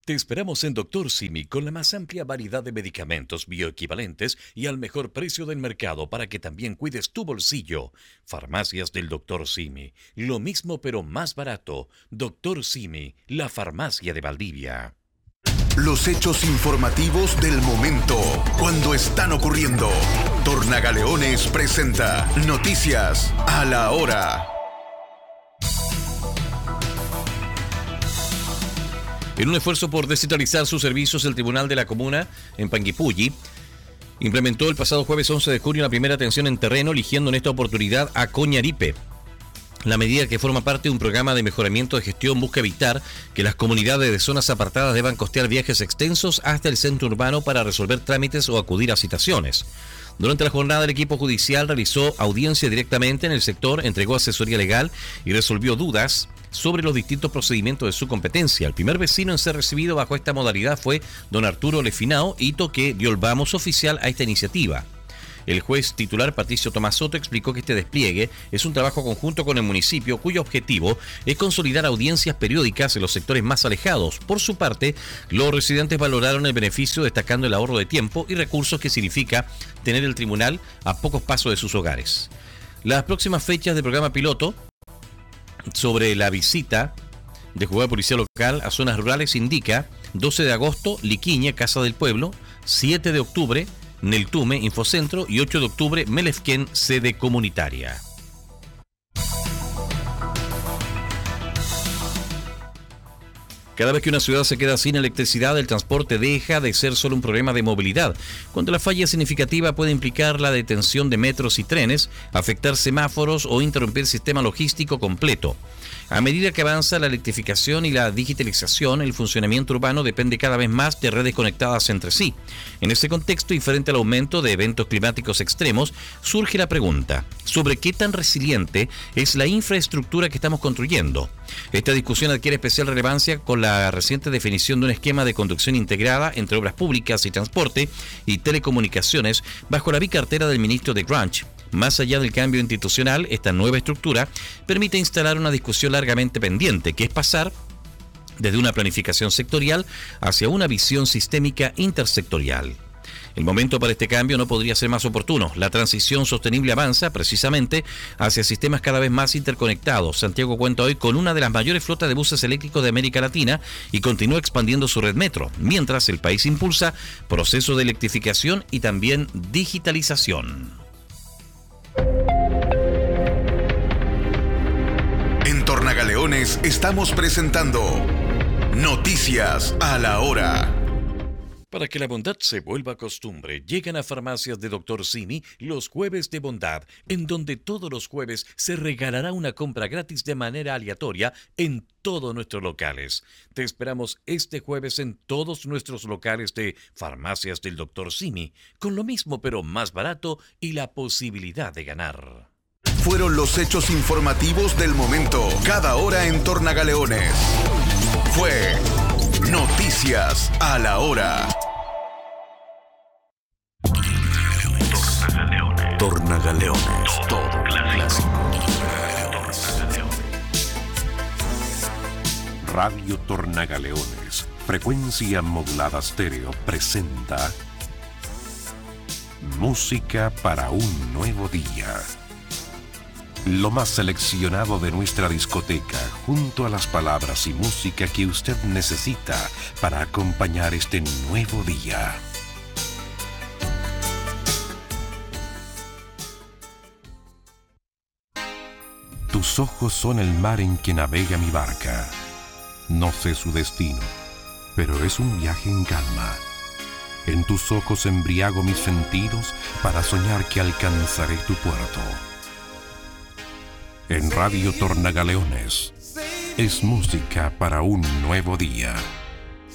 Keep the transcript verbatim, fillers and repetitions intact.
Te esperamos en Doctor Simi con la más amplia variedad de medicamentos bioequivalentes y al mejor precio del mercado para que también cuides tu bolsillo. Farmacias del Doctor Simi. Lo mismo pero más barato. Doctor Simi, la farmacia de Valdivia. Los hechos informativos del momento, cuando están ocurriendo. Tornagaleones presenta Noticias a la Hora. En un esfuerzo por descentralizar sus servicios, el Tribunal de la Comuna en Panguipulli implementó el pasado jueves once de junio la primera atención en terreno, eligiendo en esta oportunidad a Coñaripe. La medida, que forma parte de un programa de mejoramiento de gestión, busca evitar que las comunidades de zonas apartadas deban costear viajes extensos hasta el centro urbano para resolver trámites o acudir a citaciones. Durante la jornada, el equipo judicial realizó audiencia directamente en el sector, entregó asesoría legal y resolvió dudas sobre los distintos procedimientos de su competencia. El primer vecino en ser recibido bajo esta modalidad fue don Arturo Lefinao, hito que dio el vamos oficial a esta iniciativa. El juez titular Patricio Tomás Soto explicó que este despliegue es un trabajo conjunto con el municipio, cuyo objetivo es consolidar audiencias periódicas en los sectores más alejados. Por su parte, los residentes valoraron el beneficio, destacando el ahorro de tiempo y recursos que significa tener el tribunal a pocos pasos de sus hogares. Las próximas fechas del programa piloto sobre la visita de juzgado de policía local a zonas rurales indica: doce de agosto, Liquiña, Casa del Pueblo; siete de octubre, Neltume, Infocentro; y ocho de octubre, Melefquén, sede comunitaria. Cada vez que una ciudad se queda sin electricidad, el transporte deja de ser solo un problema de movilidad. Cuando la falla significativa puede implicar la detención de metros y trenes, afectar semáforos o interrumpir el sistema logístico completo. A medida que avanza la electrificación y la digitalización, el funcionamiento urbano depende cada vez más de redes conectadas entre sí. En ese contexto, y frente al aumento de eventos climáticos extremos, surge la pregunta sobre qué tan resiliente es la infraestructura que estamos construyendo. Esta discusión adquiere especial relevancia con la reciente definición de un esquema de conducción integrada entre obras públicas y transporte y telecomunicaciones bajo la bicartera del ministro de Grunch. Más allá del cambio institucional, esta nueva estructura permite instalar una discusión largamente pendiente, que es pasar desde una planificación sectorial hacia una visión sistémica intersectorial. El momento para este cambio no podría ser más oportuno. La transición sostenible avanza precisamente hacia sistemas cada vez más interconectados. Santiago cuenta hoy con una de las mayores flotas de buses eléctricos de América Latina y continúa expandiendo su red metro, mientras el país impulsa procesos de electrificación y también digitalización. En Tornagaleones estamos presentando Noticias a la Hora. Para que la bondad se vuelva costumbre, llegan a Farmacias de Doctor Simi los jueves de bondad, en donde todos los jueves se regalará una compra gratis de manera aleatoria en todos nuestros locales. Te esperamos este jueves en todos nuestros locales de Farmacias del Doctor Simi, con lo mismo pero más barato y la posibilidad de ganar. Fueron los hechos informativos del momento, cada hora en Tornagaleones. Fue Noticias a la Hora. Tornagaleones. Tornagaleones. Todo clásico. Radio Tornagaleones, frecuencia modulada estéreo, presenta Música para un nuevo día. Lo más seleccionado de nuestra discoteca, junto a las palabras y música que usted necesita para acompañar este nuevo día. Tus ojos son el mar en que navega mi barca. No sé su destino, pero es un viaje en calma. En tus ojos embriago mis sentidos para soñar que alcanzaré tu puerto. En Radio Tornagaleones, es música para un nuevo día.